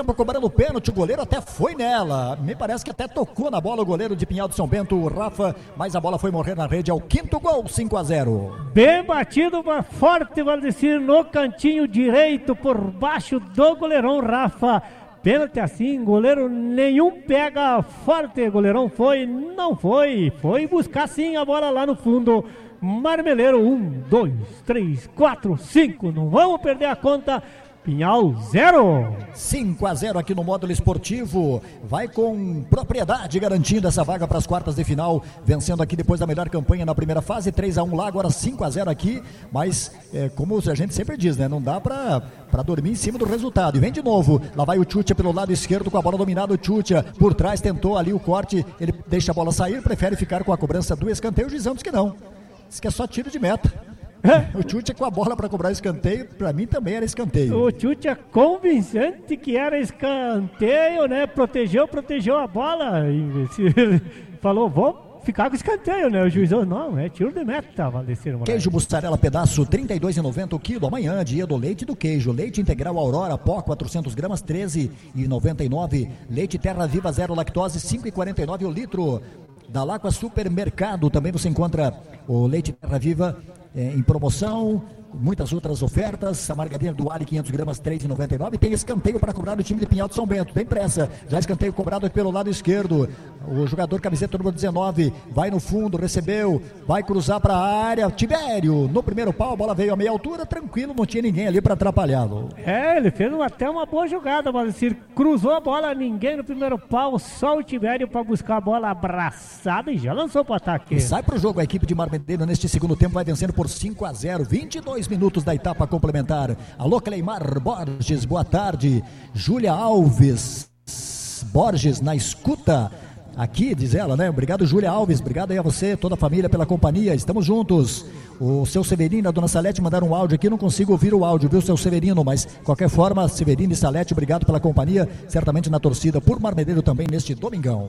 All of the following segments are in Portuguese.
cobrando o pênalti, o goleiro até foi nela, me parece que até tocou na bola o goleiro de Pinhal de São Bento, o Rafa, mas a bola foi morrer na rede, é o 5º gol, 5-0. Bem batido, forte, Valdecir, no cantinho direito, por baixo do goleirão, Rafa. Pênalti assim, goleiro nenhum pega forte, goleirão não foi buscar sim a bola lá no fundo. Marmeleiro, 1, 2, 3, 4, 5, não vamos perder a conta. Pinhal 0. 5-0 aqui no módulo esportivo, vai com propriedade garantindo essa vaga para as quartas de final, vencendo aqui depois da melhor campanha na primeira fase, 3-1 lá, agora 5-0 aqui, mas como a gente sempre diz, né, não dá para dormir em cima do resultado, e vem de novo, lá vai o Chutia pelo lado esquerdo com a bola dominada, o Chutia por trás tentou ali o corte, ele deixa a bola sair, prefere ficar com a cobrança do escanteio, o juizão diz que não, diz que é só tiro de meta. O Chutia com a bola para cobrar escanteio, para mim também era escanteio. O Chutia convincente que era escanteio, né? Protegeu a bola. Falou, vou ficar com escanteio, né? O juizão, não, é tiro de meta, Valdecir Moraes. Queijo mussarela pedaço, R$ 32,90 o quilo. Amanhã, dia do leite e do queijo. Leite integral Aurora, pó, 400 gramas, R$ 13,99. Leite Terra Viva, zero lactose, R$ 5,49 o litro. Da Lacqua Supermercado, também você encontra o leite Terra Viva em promoção, muitas outras ofertas, a margarina do Ali 500 gramas, R$ 3,99, tem escanteio para cobrar do time de Pinhal de São Bento, tem pressa, já escanteio cobrado pelo lado esquerdo, o jogador camiseta número 19, vai no fundo, recebeu, vai cruzar para a área, Tibério, no primeiro pau, a bola veio a meia altura, tranquilo, não tinha ninguém ali para atrapalhá-lo. Ele fez até uma boa jogada, Valdecir, cruzou a bola, ninguém no primeiro pau, só o Tibério para buscar a bola abraçada e já lançou para o ataque. E sai para o jogo a equipe de Marmeleiro neste segundo tempo, vai vencendo por 5-0, 22 minutos da etapa complementar. Alô, Cleimar Borges, boa tarde. Júlia Alves Borges na escuta aqui, diz ela, né? Obrigado, Júlia Alves, obrigado aí a você, toda a família pela companhia, estamos juntos. O seu Severino e a dona Salete mandaram um áudio aqui, não consigo ouvir o áudio, viu, seu Severino, mas qualquer forma, Severino e Salete, obrigado pela companhia, certamente na torcida por Marmeleiro também neste domingão.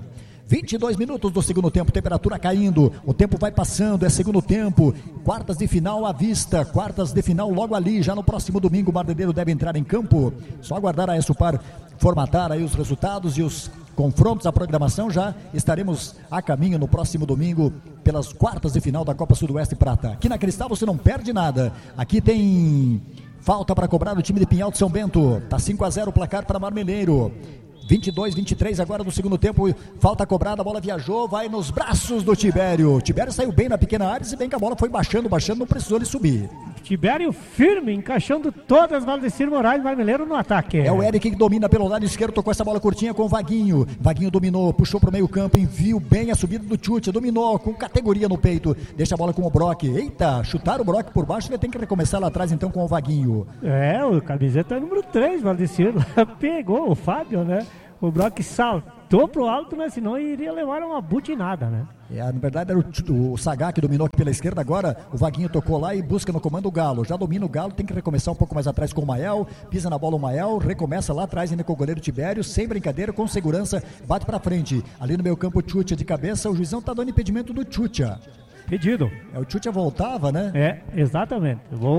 22 minutos do segundo tempo, temperatura caindo, o tempo vai passando, é segundo tempo, quartas de final à vista, quartas de final logo ali, já no próximo domingo o Marmeleiro deve entrar em campo, só aguardar a Esupar formatar aí os resultados e os confrontos, a programação, já estaremos a caminho no próximo domingo pelas quartas de final da Copa Sudoeste Prata. Aqui na Cristal você não perde nada, aqui tem falta para cobrar o time de Pinhal de São Bento, tá 5-0 o placar para Marmeleiro. 22, 23 agora do segundo tempo, falta cobrada, a bola viajou, vai nos braços do Tibério. Tibério saiu bem na pequena área, se bem que a bola foi baixando, não precisou ele subir. Tibério firme, encaixando todas, Valdecir Moraes, Marmeleiro no ataque. É o Eric que domina pelo lado esquerdo, tocou essa bola curtinha com o Vaguinho. Vaguinho dominou, puxou pro meio campo, enviou bem a subida do Chutia, dominou com categoria no peito, deixa a bola com o Brock. Eita, chutar o Brock por baixo, ele tem que recomeçar lá atrás então com o Vaguinho. O camiseta número 3, Valdecir, pegou o Fábio, né? O Brock saltou pro alto, né? Senão iria levar uma butinada, né? Na verdade era o Sagá que dominou aqui pela esquerda, agora o Vaguinho tocou lá e busca no comando o Galo, já domina o Galo, tem que recomeçar um pouco mais atrás com o Mael, pisa na bola o Mael, recomeça lá atrás ainda com o goleiro Tibério, sem brincadeira, com segurança, bate pra frente, ali no meio campo o Chutia de cabeça, o juizão tá dando impedimento do Chutia. Pedido. O Chutia voltava, né? Exatamente,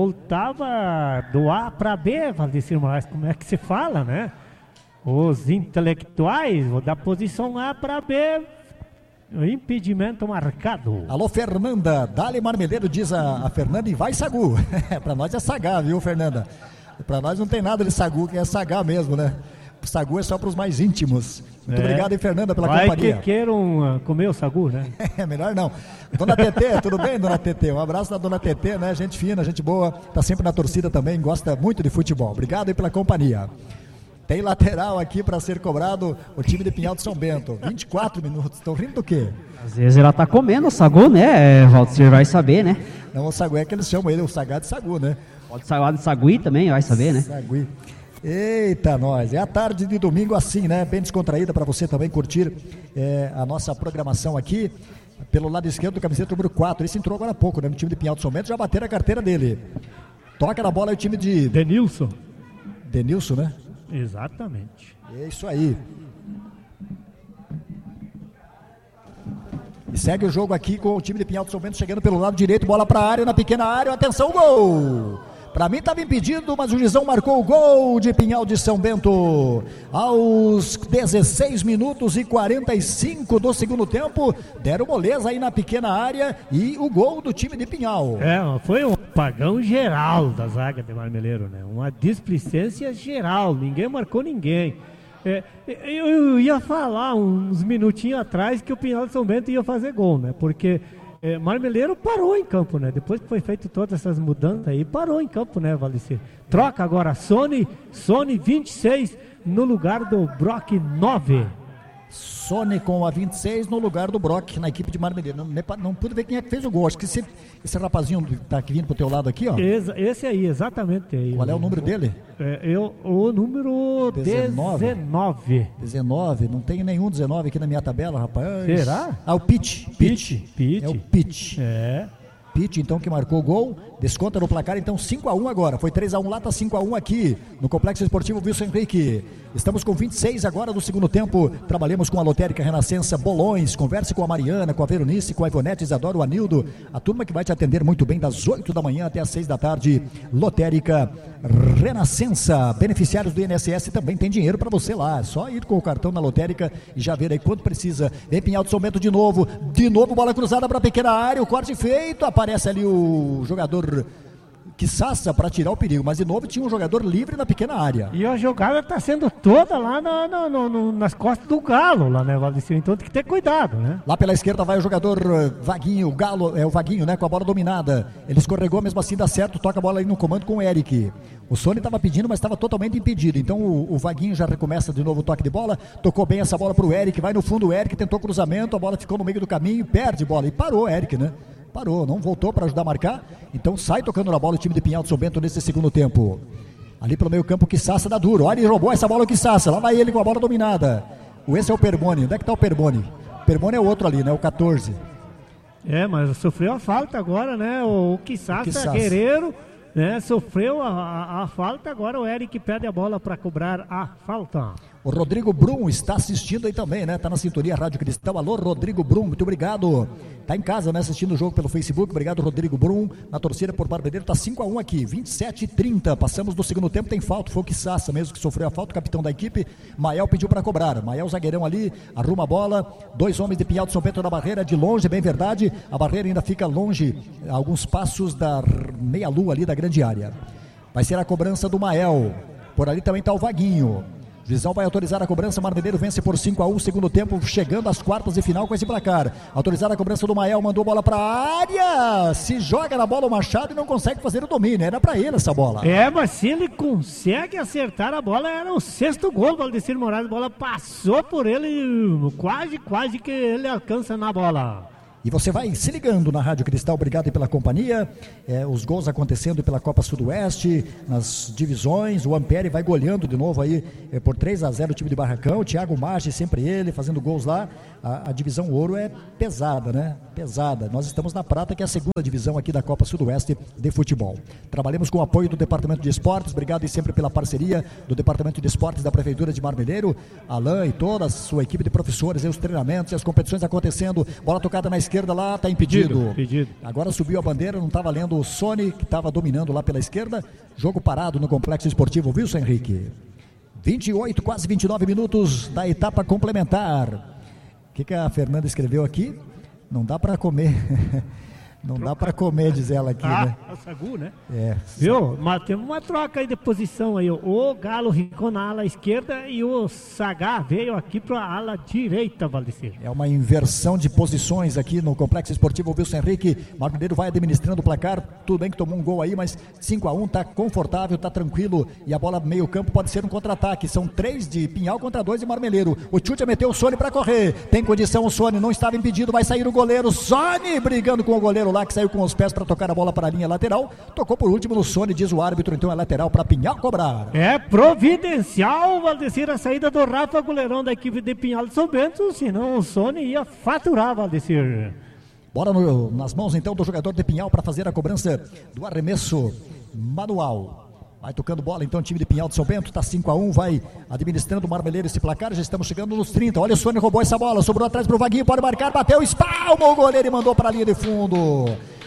voltava do A pra B, Valdecir Moraes, como é que se fala, né? Os intelectuais da posição A para B, impedimento marcado. Alô, Fernanda, dale Marmeleiro, diz a Fernanda, e vai Sagu. Pra nós é Sagá, viu, Fernanda? Pra nós não tem nada de Sagu, que é Sagá mesmo, né? O Sagu é só pros mais íntimos. Muito obrigado, hein, Fernanda, pela companhia. Vai que queiram comer o Sagu, né? Melhor não. Dona Tetê, tudo bem, Dona Tetê? Um abraço da Dona Tetê, né? Gente fina, gente boa, tá sempre na torcida também, gosta muito de futebol. Obrigado aí pela companhia. Tem lateral aqui para ser cobrado o time de Pinhal de São Bento. 24 minutos. Estão rindo do quê? Às vezes ela tá comendo o Sagu, né? Você vai saber, né? Não, o Sagu é que eles chamam ele, o Sagá de Sagu, né? Pode sair lá de Sagui também, vai saber, né? Sagui. Eita, nós. É a tarde de domingo assim, né? Bem descontraída para você também curtir a nossa programação aqui. Pelo lado esquerdo do camiseta número 4. Esse entrou agora há pouco, né? No time de Pinhal de São Bento, já bateram a carteira dele. Toca na bola aí o time de... Denilson, né? exatamente. É isso aí. E segue o jogo aqui com o time de Pinhal de São Bento chegando pelo lado direito, bola para a área, na pequena área, atenção, gol! Pra mim estava impedido, mas o juizão marcou o gol de Pinhal de São Bento. Aos 16 minutos e 45 do segundo tempo, deram moleza aí na pequena área e o gol do time de Pinhal. Foi um apagão geral da zaga de Marmeleiro, né? Uma displicência geral, ninguém marcou ninguém. Eu ia falar uns minutinhos atrás que o Pinhal de São Bento ia fazer gol, né? Porque Marmeleiro parou em campo, né? Depois que foi feito todas essas mudanças aí, parou em campo, né, Valdecir? Troca agora Sony 26 no lugar do Brock 9. Sony com a 26 no lugar do Brock na equipe de Marmeleiro. Não pude ver quem é que fez o gol. Acho que esse rapazinho que tá aqui vindo pro teu lado aqui, ó. Esse aí, exatamente aí. Qual é o número dele? O número 19. 19, não tem nenhum 19 aqui na minha tabela, rapaz. Será? O Pitt. É o Pitt. Pitt, então, que marcou o gol, desconta no placar, então 5-1 agora, foi 3-1 lá, tá 5-1 aqui, no Complexo Esportivo Wilson Henrique. Estamos com 26 agora do segundo tempo, trabalhamos com a Lotérica Renascença Bolões, converse com a Mariana, com a Veronice, com a Ivonete, Isadora, o Anildo, a turma que vai te atender muito bem das 8 da manhã até as 6 da tarde, Lotérica Renascença, beneficiários do INSS também tem dinheiro para você lá, é só ir com o cartão na Lotérica e já ver aí quanto precisa. Vem Pinhal de São Bento de novo, bola cruzada para a pequena área, o corte feito, aparece ali o jogador Quissaça para tirar o perigo, mas de novo tinha um jogador livre na pequena área. E a jogada está sendo toda lá nas costas do Galo, lá, né, Valdecir? Então tem que ter cuidado, né? Lá pela esquerda vai o jogador Vaguinho, o Galo, o Vaguinho, né, com a bola dominada. Ele escorregou, mesmo assim dá certo, toca a bola aí no comando com o Eric. O Sony estava pedindo, mas estava totalmente impedido. Então o Vaguinho já recomeça de novo o toque de bola, tocou bem essa bola para o Eric, vai no fundo o Eric, tentou cruzamento, a bola ficou no meio do caminho, perde bola e parou o Eric, né? Parou, não voltou para ajudar a marcar, então sai tocando na bola o time de Pinhal de São Bento nesse segundo tempo. Ali pelo meio campo, o Quissaça dá duro, olha, ele roubou essa bola, o Quissaça, lá vai ele com a bola dominada. Esse é o Perboni, onde é que está o Perboni? O Perboni é o outro ali, né, o 14. Mas sofreu a falta agora, né, o Quissaça guerreiro, né, sofreu a falta, agora o Eric pede a bola para cobrar a falta. O Rodrigo Brum está assistindo aí também, né? Tá na sintonia Rádio Cristal. Alô, Rodrigo Brum, muito obrigado. Tá em casa, né? Assistindo o jogo pelo Facebook. Obrigado, Rodrigo Brum. Na torcida por Marmeleiro, tá 5-1 aqui, 27-30. Passamos do segundo tempo, tem falta. Foi o Quissaça mesmo que sofreu a falta, o capitão da equipe. Mael pediu para cobrar. Mael, zagueirão ali, arruma a bola. 2 homens de Pinhal de São Bento na barreira, de longe, bem verdade. A barreira ainda fica longe, alguns passos da meia-lua ali da grande área. Vai ser a cobrança do Mael. Por ali também tá o Vaguinho. Juizão vai autorizar a cobrança, Marmeleiro vence por 5-1, segundo tempo, chegando às quartas de final com esse placar. Autorizada a cobrança do Mael, mandou bola para a área, se joga na bola o Machado e não consegue fazer o domínio, era para ele essa bola. Mas se ele consegue acertar a bola, era o 6º gol, Valdecir Moraes, a bola passou por ele, quase que ele alcança na bola. E você vai se ligando na Rádio Cristal, obrigado aí pela companhia, os gols acontecendo pela Copa Sudoeste, nas divisões, o Ampere vai goleando de novo aí por 3-0 o time de Barracão, o Thiago Maggi, sempre ele, fazendo gols lá, a divisão ouro é pesada, né? Pesada, nós estamos na prata, que é a segunda divisão aqui da Copa Sudoeste de futebol. Trabalhamos com o apoio do Departamento de Esportes, obrigado aí sempre pela parceria do Departamento de Esportes da Prefeitura de Marmeleiro, Alain e toda a sua equipe de professores, os treinamentos e as competições acontecendo, bola tocada na esquerda lá, está impedido. Agora subiu a bandeira, não está valendo o Sony, que estava dominando lá pela esquerda. Jogo parado no Complexo Esportivo Wilson Henrique. 28, quase 29 minutos da etapa complementar. O que a Fernanda escreveu aqui? Não dá para comer. Não dá para comer, diz ela aqui, né? O Sagu, né? Viu? Mas temos uma troca aí de posição aí. O Galo ficou na ala esquerda e o Sagá veio aqui para a ala direita, Valdecir. É uma inversão de posições aqui no Complexo Esportivo Wilson Henrique. Marmeleiro vai administrando o placar. Tudo bem que tomou um gol aí, mas 5-1, tá confortável, tá tranquilo. E a bola meio campo pode ser um contra-ataque. São 3 de Pinhal contra 2 de Marmeleiro. O Tchutcha meteu o Sony para correr. Tem condição o Sony, não estava impedido. Vai sair o goleiro. Sony brigando com o goleiro lá, que saiu com os pés para tocar a bola para a linha lateral, tocou por último no Sony, diz o árbitro, então é lateral para Pinhal cobrar. É providencial, Valdecir, a saída do Rafa, goleirão da equipe de Pinhal de São Bento, senão o Sony ia faturar, Valdecir. Bola nas mãos então do jogador de Pinhal para fazer a cobrança do arremesso manual. Vai tocando bola, então o time de Pinhal de São Bento, tá 5-1, vai administrando o Marmeleiro esse placar, já estamos chegando nos 30, olha o Sônia, roubou essa bola, sobrou atrás pro Vaguinho, pode marcar, bateu, espalma o goleiro e mandou para a linha de fundo.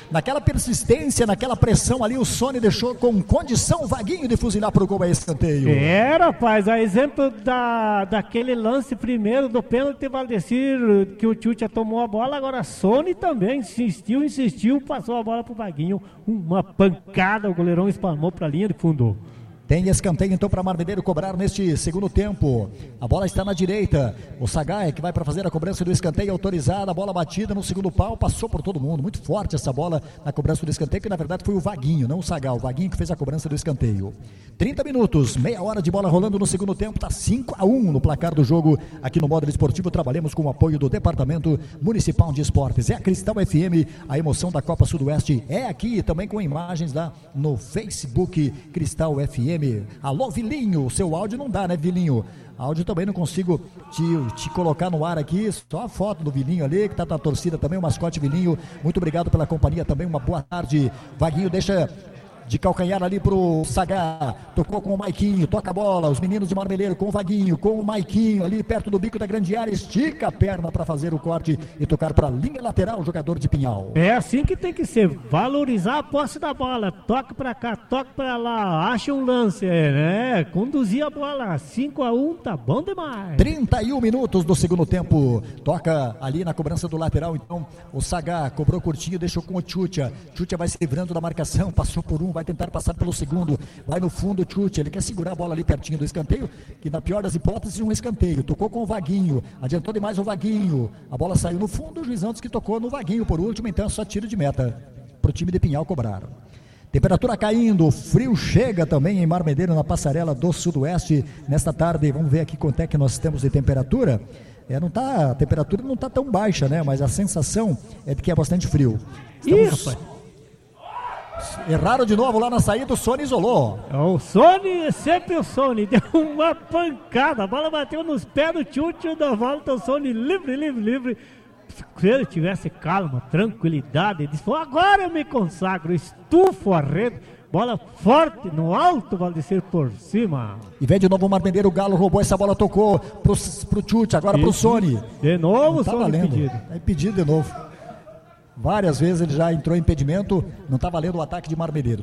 naquela persistência, naquela pressão ali, o Sony deixou com condição o Vaguinho de fuzilar pro gol, a escanteio. Rapaz, a exemplo daquele lance primeiro do pênalti Valdecir, que o Chucha tomou a bola, agora Sony também insistiu, passou a bola pro Vaguinho, uma pancada, o goleirão espalmou pra linha de fundo. Tem escanteio então para Marmeleiro cobrar neste segundo tempo. A bola está na direita. O Sagai que vai para fazer a cobrança do escanteio autorizada. A bola batida no segundo pau, passou por todo mundo. Muito forte essa bola na cobrança do escanteio, que na verdade foi o Vaguinho, não o Sagai. O Vaguinho que fez a cobrança do escanteio. 30 minutos, meia hora de bola rolando no segundo tempo. Está 5-1 no placar do jogo. Aqui no Módulo Esportivo trabalhamos com o apoio do Departamento Municipal de Esportes. É a Cristal FM, a emoção da Copa Sudoeste é aqui, também com imagens lá no Facebook Cristal FM. Alô, Vilinho, seu áudio não dá, né, Vilinho? Áudio também não consigo te colocar no ar aqui, só a foto do Vilinho ali, que tá na torcida também, o mascote Vilinho. Muito obrigado pela companhia também, uma boa tarde. Vaguinho deixa de calcanhar ali pro Sagá, tocou com o Maiquinho, toca a bola, os meninos de Marmeleiro com o Vaguinho, com o Maiquinho ali perto do bico da grande área, estica a perna para fazer o corte e tocar para a linha lateral, o jogador de Pinhal. É assim que tem que ser, valorizar a posse da bola, toca para cá, toca para lá, acha um lance, né? Conduzir a bola, 5-1, tá bom demais. 31 minutos do segundo tempo, toca ali na cobrança do lateral, então o Sagá cobrou curtinho, deixou com o Chucha vai se livrando da marcação, passou por um, vai tentar passar pelo segundo, vai no fundo o Chucha, ele quer segurar a bola ali pertinho do escanteio, que na pior das hipóteses um escanteio, tocou com o Vaguinho, adiantou demais o Vaguinho, a bola saiu no fundo, o juizão disse que tocou no Vaguinho por último, então é só tiro de meta pro time de Pinhal cobrar. Temperatura caindo, frio chega também em Marmeleiro, na passarela do Sudoeste nesta tarde. Vamos ver aqui quanto é que nós temos de temperatura. A temperatura não está tão baixa, né? Mas a sensação é de que é bastante frio. Isso. Erraram de novo lá na saída, o Sony isolou. O Sony, sempre o Sony, deu uma pancada, a bola bateu nos pés do Chucha, da volta o Sony livre. Se ele tivesse calma, tranquilidade, ele disse, agora eu me consagro, estufo a rede, bola forte no alto, Valdecir por cima. E vem de novo o Marmeleiro, o Galo roubou essa bola, tocou pro Chucha, agora pro Sony. De novo o Sony valendo. Pedido. É pedido de novo. Várias vezes ele já entrou em impedimento, não está valendo o ataque de Marmeleiro.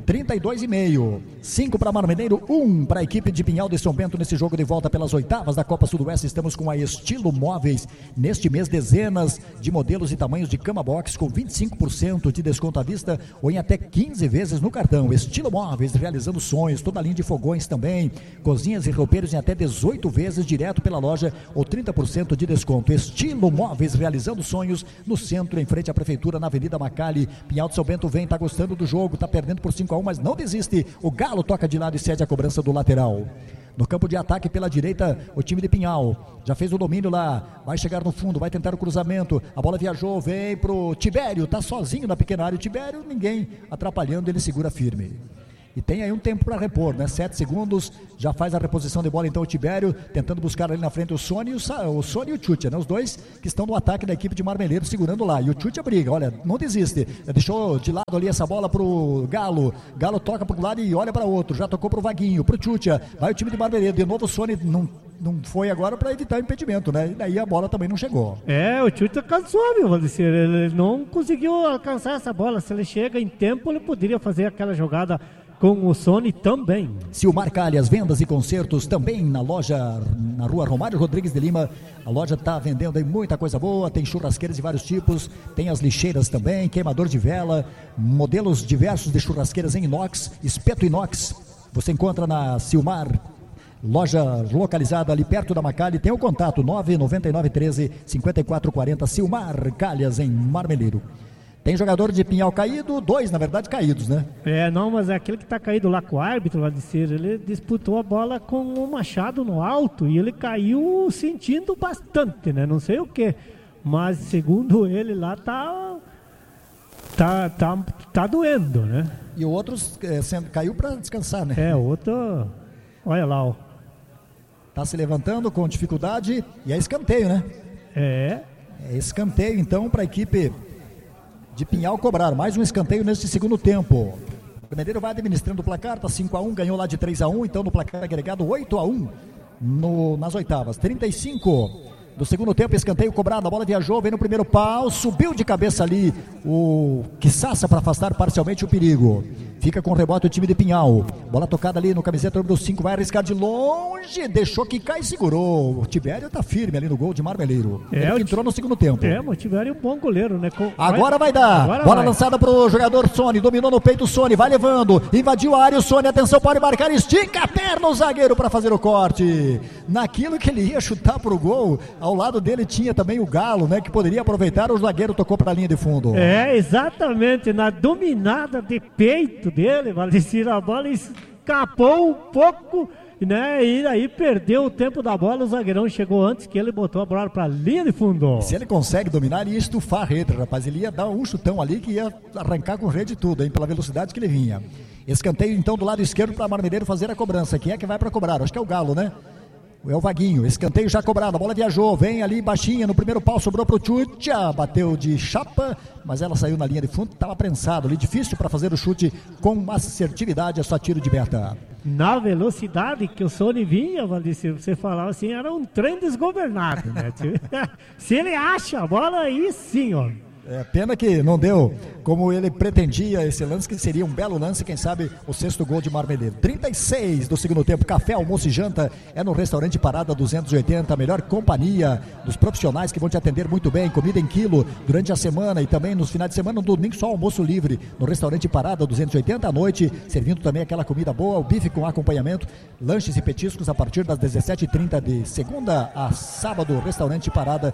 32,5, 5 para Marmeleiro, 1 para a equipe de Pinhal de São Bento nesse jogo de volta pelas oitavas da Copa Sudoeste. Estamos com a Estilo Móveis, neste mês dezenas de modelos e tamanhos de cama box com 25% de desconto à vista ou em até 15 vezes no cartão. Estilo Móveis, realizando sonhos, toda a linha de fogões também, cozinhas e roupeiros em até 18 vezes direto pela loja ou 30% de desconto. Estilo Móveis, realizando sonhos no centro, em frente à prefeitura, na Avenida Macali. Pinhal de São Bento vem, tá gostando do jogo, tá perdendo por 5-1, mas não desiste. O Galo toca de lado e cede a cobrança do lateral. No campo de ataque pela direita, o time de Pinhal já fez o domínio lá, vai chegar no fundo, vai tentar o cruzamento, a bola viajou, vem pro Tibério, tá sozinho na pequena área, o Tibério, ninguém atrapalhando, ele segura firme. E tem aí um tempo para repor, né? 7 segundos, já faz a reposição de bola então o Tibério, tentando buscar ali na frente o Sony e o Chucha, né? Os dois que estão no ataque da equipe de Marmeleiro, segurando lá. E o Chucha briga, olha, não desiste. Deixou de lado ali essa bola pro Galo. Galo toca pro lado e olha para outro. Já tocou pro Vaguinho, pro Chucha. Vai o time de Marmeleiro. De novo o Sony não foi agora para evitar o impedimento, né? E daí a bola também não chegou. O Chucha cansou, viu, Valdecir? Ele não conseguiu alcançar essa bola. Se ele chega em tempo, ele poderia fazer aquela jogada com o Sony também. Silmar Calhas, vendas e concertos também na loja, na rua Romário Rodrigues de Lima. A loja está vendendo aí muita coisa boa, tem churrasqueiras de vários tipos, tem as lixeiras também, queimador de vela, modelos diversos de churrasqueiras em inox, espeto inox. Você encontra na Silmar, loja localizada ali perto da Macali. Tem o contato 99913-5440, Silmar Calhas em Marmeleiro. Tem jogador de Pinhal caído, 2 na verdade caídos, né? Não, mas é aquele que tá caído lá com o árbitro lá de cera, ele disputou a bola com o Machado no alto e ele caiu sentindo bastante, né? Não sei o que, mas segundo ele lá tá doendo, né? E o outro caiu para descansar, né? O outro, olha lá, ó. Tá se levantando com dificuldade e é escanteio, né? É escanteio então para a equipe de Pinhal cobrar, mais um escanteio neste segundo tempo. O Marmeleiro vai administrando o placar, tá 5-1, ganhou lá de 3-1, então no placar agregado 8-1 nas oitavas. 35, do segundo tempo, escanteio cobrado, a bola viajou, vem no primeiro pau, subiu de cabeça ali o Quissaça para afastar parcialmente o perigo. Fica com o rebote o time de Pinhal. Bola tocada ali no camiseta número 5, vai arriscar de longe, deixou quicar e segurou. O Tibério tá firme ali no gol de Marmeleiro. Ele entrou no segundo tempo. O Tibério é um bom goleiro, né? Agora vai dar. Agora bola vai. Lançada pro jogador Sony, dominou no peito o Sony, vai levando, invadiu a área o Sony, atenção, pode marcar, estica a perna o zagueiro para fazer o corte. Naquilo que ele ia chutar pro gol, ao lado dele tinha também o Galo, né? Que poderia aproveitar, o zagueiro tocou para a linha de fundo. Exatamente, na dominada de peito dele, Valdecir, a bola escapou um pouco, né? E aí perdeu o tempo da bola, o zagueirão chegou antes que ele botou a bola para a linha de fundo. Se ele consegue dominar, ele ia estufar a rede, rapaz. Ele ia dar um chutão ali que ia arrancar com rede e tudo, hein? Pela velocidade que ele vinha. Escanteio então do lado esquerdo para Marmeleiro fazer a cobrança. Quem é que vai para cobrar? Acho que é o Galo, né? É o Vaguinho, escanteio já cobrado, a bola viajou, vem ali baixinha, no primeiro pau sobrou pro Tchutcha, bateu de chapa, mas ela saiu na linha de fundo, estava prensado ali, difícil para fazer o chute com assertividade, é só tiro de meta. Na velocidade que o Sony vinha, Valdecir, você falava assim, era um trem desgovernado, né? Se ele acha a bola, aí sim, ó. Pena que não deu como ele pretendia esse lance, que seria um belo lance, quem sabe o sexto gol de Marmeleiro. 36 do segundo tempo, café, almoço e janta é no Restaurante Parada 280, a melhor companhia dos profissionais que vão te atender muito bem, comida em quilo durante a semana e também nos finais de semana, no domingo só almoço livre no Restaurante Parada 280 à noite, servindo também aquela comida boa, o bife com acompanhamento, lanches e petiscos a partir das 17h30 de segunda a sábado, Restaurante Parada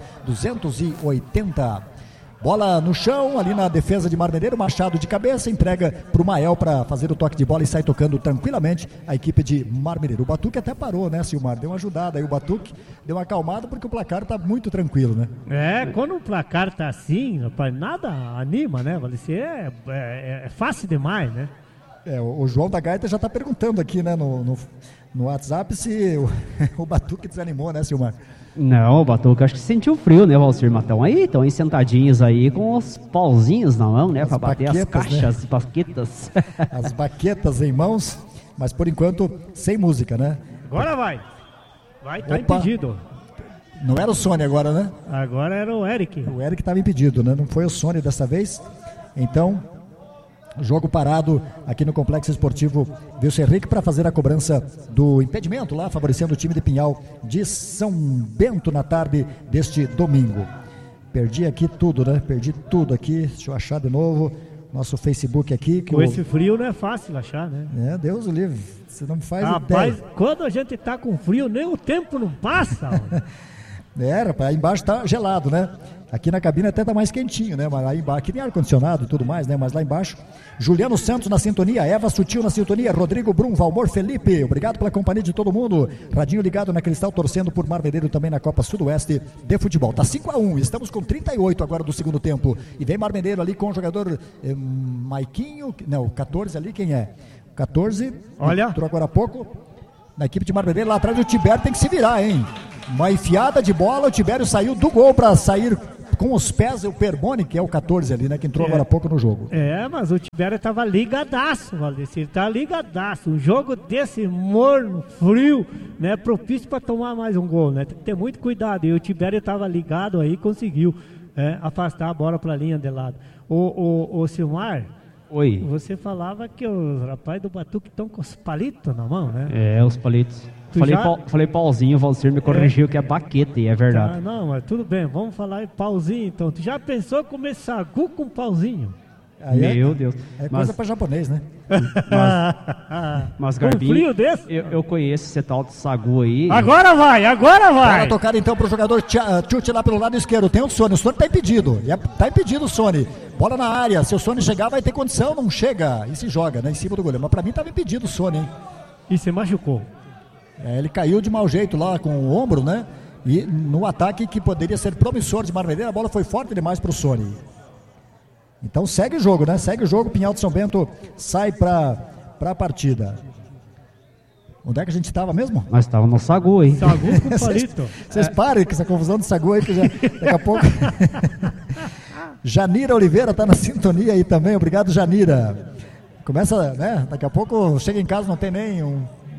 280. Bola no chão, ali na defesa de Marmeleiro, Machado de cabeça, entrega para o Mael para fazer o toque de bola e sai tocando tranquilamente a equipe de Marmeleiro. O Batuque até parou, né, Silmar? Deu uma ajudada aí, o Batuque deu uma acalmada porque o placar tá muito tranquilo, né? Quando o placar tá assim, rapaz, nada anima, né? É fácil demais, né? O João da Gaita já tá perguntando aqui, né, no WhatsApp se o Batuque desanimou, né, Silmar? Não, o Batuque acho que sentiu frio, né, Valcir? Mas estão aí sentadinhos aí com os pauzinhos na mão, né? Pra bater as caixas, né? As baquetas. As baquetas em mãos, mas por enquanto sem música, né? Agora vai. Tá impedido. Não era o Sony agora, né? Agora era o Eric. O Eric estava impedido, né? Não foi o Sony dessa vez. Então, jogo parado aqui no Complexo Esportivo Wilson Henrique para fazer a cobrança do impedimento lá, favorecendo o time de Pinhal de São Bento na tarde deste domingo. Perdi aqui tudo, né? Perdi tudo aqui. Deixa eu achar de novo nosso Facebook aqui. Com esse frio não é fácil achar, né? Deus o livre. Você não faz Rapaz, ideia. quando a gente tá com frio, nem o tempo não passa. Rapaz, aí embaixo tá gelado, né? Aqui na cabine até tá mais quentinho, né? Mas lá embaixo, aqui tem ar-condicionado e tudo mais, né? Mas lá embaixo, Juliano Santos na sintonia, Eva Sutil na sintonia, Rodrigo Brum, Valmor Felipe, obrigado pela companhia de todo mundo. Radinho ligado na Cristal, torcendo por Marmeleiro também na Copa Sudoeste de Futebol. Tá 5-1, estamos com 38 agora do segundo tempo. E vem Marmeleiro ali com o jogador Maiquinho, não, 14 ali, quem é? 14, olha, entrou agora há pouco. Na equipe de Marmeleiro, lá atrás o Tibério tem que se virar, hein? Uma enfiada de bola, o Tibério saiu do gol para sair com os pés, o Perboni, que é o 14 ali, né, que entrou agora há pouco no jogo. Mas o Tibério tava ligadaço, Valdecir, tá ligadaço. Um jogo desse morno, frio, né, propício para tomar mais um gol, né, tem que ter muito cuidado. E o Tibério tava ligado aí, conseguiu afastar a bola para a linha de lado. O Silmar, oi. Você falava que os rapazes do Batuque estão com os palitos na mão, né? Os palitos. Falei pauzinho, o Valcir me corrigiu que é baqueta, e é verdade. Não, mas tudo bem, vamos falar em pauzinho então. Tu já pensou comer sagu com pauzinho? Meu Deus. É coisa pra japonês, né? Mas Garbinho, frio desse? Eu conheço esse tal de sagu aí. Agora vai! Bola tocada então pro jogador Chute lá pelo lado esquerdo. Tem o Sony tá impedido. Tá impedido o Sony. Bola na área. Se o Sony chegar, vai ter condição. Não chega. E se joga, né? Em cima do goleiro. Mas pra mim tava impedido o Sony, hein? E se machucou. Ele caiu de mau jeito lá com o ombro, né? E no ataque que poderia ser promissor de Marmeleiro, a bola foi forte demais pro Sony. Então segue o jogo, né? Segue o jogo, Pinhal de São Bento sai pra partida. Onde é que a gente estava mesmo? Nós estávamos no sagu, hein? Sagu com palito. Vocês parem com essa confusão do sagu aí, que já, daqui a pouco... Janira Oliveira tá na sintonia aí também, obrigado, Janira. Começa, né? Daqui a pouco chega em casa, não tem nem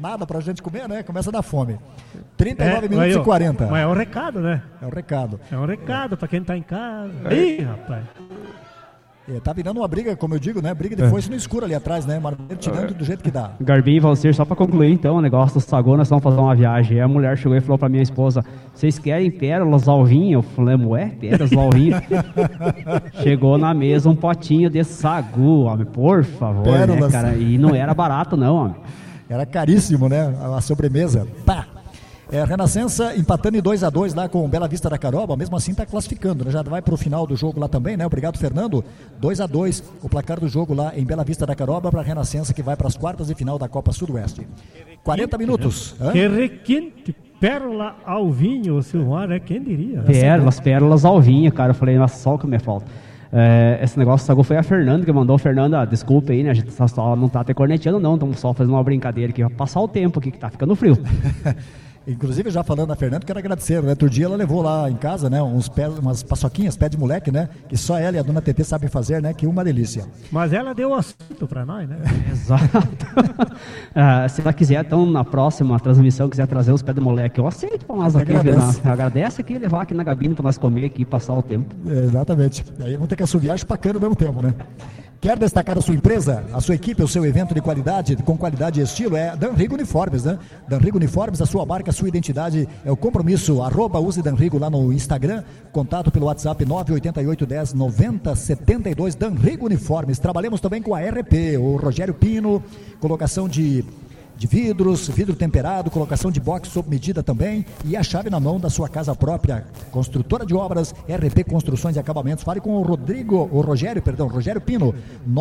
nada pra gente comer, né? Começa a dar fome. 39 minutos e 40. Mas é um recado, né? É um recado. É um recado pra quem tá em casa. Ih, rapaz. Tá virando uma briga, como eu digo, né? Briga de foice no escuro ali atrás, né? Marmeiro tirando do jeito que dá. Garbinho e Valcir, só pra concluir então, o negócio do Sagu, nós vamos fazer uma viagem. Aí a mulher chegou e falou pra minha esposa: vocês querem pérolas ao vinho? Eu falei: pérolas ao vinho? Chegou na mesa um potinho de Sagu, homem, por favor, pérolas, né, cara? E não era barato não, homem. Era caríssimo, né? A sobremesa. Pá! Renascença empatando em 2-2 lá com o Bela Vista da Caroba, mesmo assim está classificando, né? Já vai para o final do jogo lá também, né? Obrigado, Fernando. 2-2 o placar do jogo lá em Bela Vista da Caroba para a Renascença, que vai para as quartas de final da Copa Sudoeste. 40 minutos. Né? Que requinte, pérola ao vinho, Silmar, né? Quem diria? Pérolas ao vinho, cara. Eu falei, nossa, só o que me falta. Esse negócio do Sagu foi a Fernanda que mandou. Fernanda, desculpa aí, né? A gente só não tá até corneteando, não. Estamos só fazendo uma brincadeira aqui, passar o tempo aqui que tá ficando frio. Inclusive, já falando da Fernanda, quero agradecer, né? Outro dia ela levou lá em casa, né? Umas paçoquinhas, pé de moleque, né? Que só ela e a dona TT sabem fazer, né? Que uma delícia. Mas ela deu o assunto pra nós, né? Exato. Se ela quiser, então, na próxima transmissão, quiser trazer os pés de moleque, eu aceito pra nós aqui. Agradece aqui, levar aqui na gabine pra nós comer aqui e passar o tempo. Exatamente. Aí vamos ter que assoviar chupacando ao mesmo tempo, né? Quer destacar a sua empresa, a sua equipe, o seu evento de qualidade, com qualidade e estilo? É Danrigo Uniformes, né? Danrigo Uniformes, a sua marca, a sua identidade, é o compromisso. @use Danrigo lá no Instagram, contato pelo WhatsApp 988109072. Danrigo Uniformes. Trabalhamos também com a RP, o Rogério Pino, colocação de vidros, vidro temperado, colocação de box sob medida também, e a chave na mão da sua casa própria. Construtora de obras, RP Construções e Acabamentos. Fale com o Rogério Pino,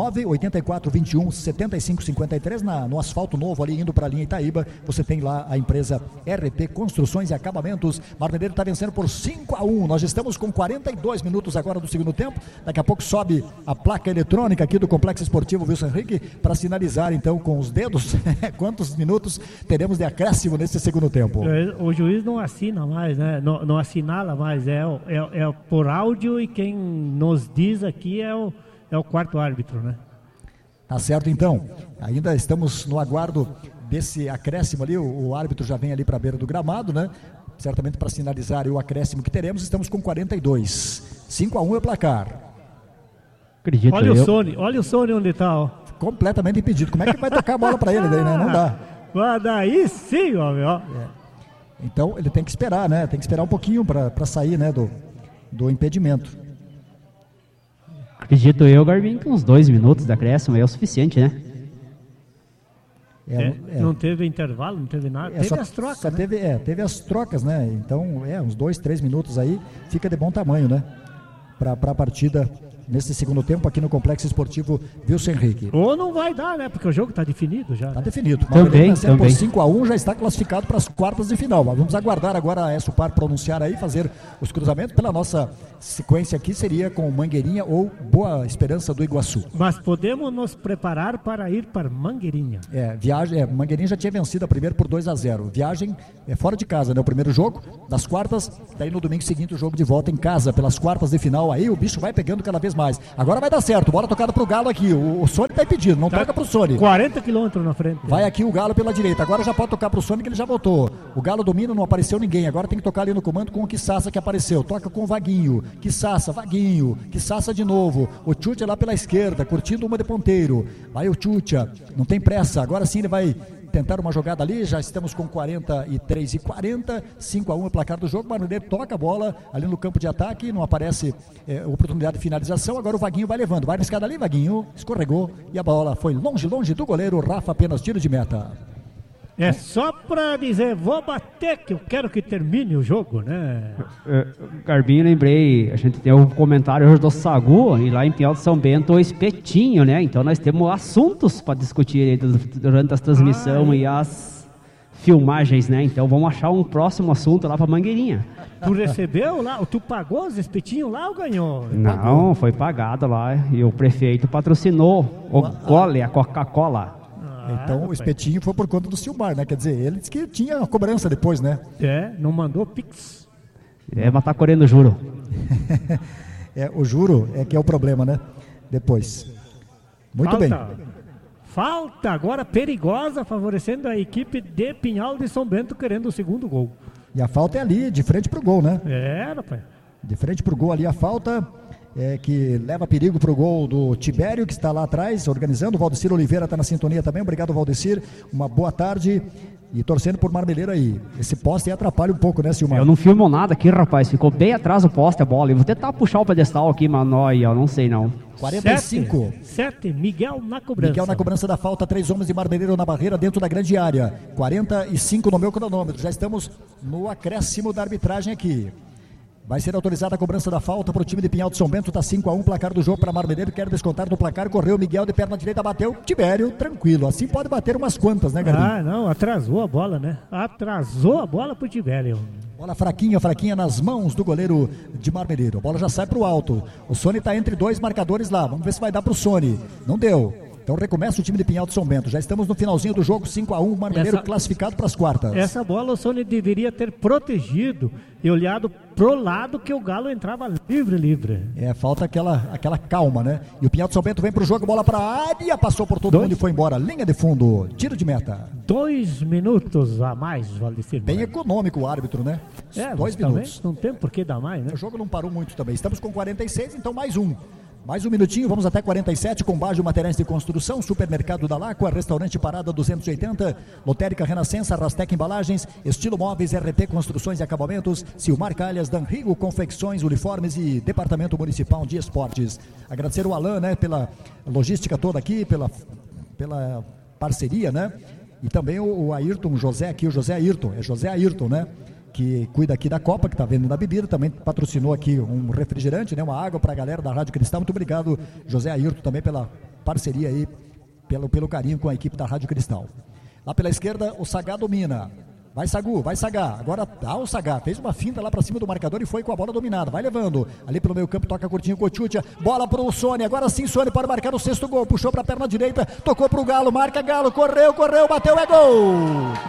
98421-7553, no asfalto novo ali, indo para a linha Itaíba. Você tem lá a empresa RP Construções e Acabamentos. Marmedeiro está vencendo por 5-1. Nós estamos com 42 minutos agora do segundo tempo. Daqui a pouco sobe a placa eletrônica aqui do Complexo Esportivo Wilson Henrique para sinalizar então com os dedos quantos minutos teremos de acréscimo nesse segundo tempo. O juiz não assina mais, né? Não assinala mais, é por áudio, e quem nos diz aqui é o quarto árbitro, né? Tá certo, então. Ainda estamos no aguardo desse acréscimo ali, o árbitro já vem ali para a beira do gramado, né? Certamente para sinalizar o acréscimo que teremos. Estamos com 42. 5-1 é o placar. Acredito. Olha o Sony onde está, ó. Completamente impedido. Como é que vai tocar a bola para ele daí, né? Não dá. Mas daí sim, homem, ó. Então ele tem que esperar, né? Tem que esperar um pouquinho para sair, né, do impedimento. Acredito eu, Garbinho, que uns 2 minutos da acréscimo é o suficiente, né? Não teve intervalo, não teve nada. Teve as trocas, só, né? Teve as trocas, né? Então, uns 2, 3 minutos aí fica de bom tamanho, né? Para a partida nesse segundo tempo aqui no Complexo Esportivo Wilson Henrique. Ou não vai dar, né? Porque o jogo está definido já. Está definido. Também. Por 5-1 já está classificado para as quartas de final. Mas vamos aguardar agora a Esupar pronunciar aí, fazer os cruzamentos. Pela nossa sequência aqui seria com Mangueirinha ou Boa Esperança do Iguaçu. Mas podemos nos preparar para ir para Mangueirinha. Mangueirinha já tinha vencido a primeira por 2-0. Viagem fora de casa, né? O primeiro jogo das quartas, daí no domingo seguinte o jogo de volta em casa pelas quartas de final. Aí o bicho vai pegando cada vez mais. Agora vai dar certo, bola tocada pro Galo aqui. O Sony tá impedido, não toca pro Sony. 40 quilômetros na frente. Vai aqui o Galo pela direita. Agora já pode tocar pro Sony, que ele já voltou. O Galo domina, não apareceu ninguém. Agora tem que tocar ali no comando com o Kissassa, que apareceu. Toca com o Vaguinho. Kissassa, Vaguinho. Kissassa de novo. O Tchutcha lá pela esquerda, curtindo uma de ponteiro. Vai o Tchutcha. Não tem pressa. Agora sim ele vai tentar uma jogada ali, já estamos com 43-40, 5-1 o placar do jogo. Marmedeiro toca a bola ali no campo de ataque, não aparece oportunidade de finalização. Agora o Vaguinho vai levando, vai arriscado ali, Vaguinho escorregou e a bola foi longe do goleiro. Rafa, apenas tiro de meta. É só pra dizer, vou bater, que eu quero que termine o jogo, né? Garbinho, lembrei, a gente tem um comentário hoje do Sagu, e lá em Pinhal de São Bento, o espetinho, né? Então nós temos assuntos para discutir aí durante as transmissões e as filmagens, né? Então vamos achar um próximo assunto lá pra Mangueirinha. Tu recebeu lá? Tu pagou os espetinhos lá ou ganhou? Não, foi pagado lá, e o prefeito patrocinou o gole, a Coca-Cola. Então o espetinho foi por conta do Silmar, né? Quer dizer, ele disse que tinha a cobrança depois, né? Não mandou Pix. Mas tá correndo o juro. O juro é que é o problema, né? Depois. Muito bem. Falta agora perigosa, favorecendo a equipe de Pinhal de São Bento, querendo o segundo gol. E a falta é ali, de frente pro gol, né? Rapaz. De frente pro gol ali a falta, que leva perigo pro gol do Tibério, que está lá atrás, organizando. O Valdecir Oliveira está na sintonia também. Obrigado, Valdecir. Uma boa tarde. E torcendo por Marmeleiro aí. Esse poste atrapalha um pouco, né, Silmar? Eu não filmo nada aqui, rapaz. Ficou bem atrás do poste a bola. Eu vou tentar puxar o pedestal aqui, mas eu não sei não. 45. 7, Miguel na cobrança. Miguel na cobrança da falta, 3 homens de Marmeleiro na barreira dentro da grande área. 45 no meu cronômetro. Já estamos no acréscimo da arbitragem aqui. Vai ser autorizada a cobrança da falta para o time de Pinhal de São Bento. Está 5-1, placar do jogo para Marmeleiro. Quer descontar no placar. Correu Miguel de perna direita, bateu. Tibério, tranquilo. Assim pode bater umas quantas, né, Garbinho? Não, atrasou a bola, né? Atrasou a bola pro Tibério. Bola fraquinha nas mãos do goleiro de Marmeleiro. A bola já sai pro alto. O Sony está entre 2 marcadores lá. Vamos ver se vai dar pro Sony. Não deu. Então recomeça o time de Pinhal de São Bento. Já estamos no finalzinho do jogo, 5-1, Marmeleiro classificado para as quartas. Essa bola o Sony deveria ter protegido e olhado pro lado que o Galo entrava livre. Falta aquela calma, né? E o Pinhal de São Bento vem pro jogo, bola para a área, passou por todo mundo e foi embora. Linha de fundo, tiro de meta. 2 minutos a mais, Valdecir. Bem econômico o árbitro, né? 2 minutos. Não tem por que dar mais, né? O jogo não parou muito também. Estamos com 46, então mais um. Mais um minutinho, vamos até 47 com Bajo Materiais de Construção, Supermercado da Láqua, Restaurante Parada 280, Lotérica Renascença, Rastec Embalagens, Estilo Móveis, RT Construções e Acabamentos, Silmar Calhas, Danrigo Confecções, Uniformes e Departamento Municipal de Esportes. Agradecer o Alan, né, pela logística toda aqui, pela parceria, né? E também o Ayrton José aqui, o José Ayrton, né? Que cuida aqui da Copa, que está vendo na bebida, também patrocinou aqui um refrigerante, né, uma água para a galera da Rádio Cristal. Muito obrigado, José Ayrton, também pela parceria aí, pelo carinho com a equipe da Rádio Cristal. Lá pela esquerda, o Sagá domina. Vai Sagu, vai Sagá. Agora o Sagá fez uma finta lá para cima do marcador e foi com a bola dominada. Vai levando. Ali pelo meio campo, toca curtinho, Cochútia. Bola pro Sony. Agora sim, Sony pode marcar o 6º gol. Puxou para a perna direita, tocou pro Galo, marca Galo, correu, bateu, é gol!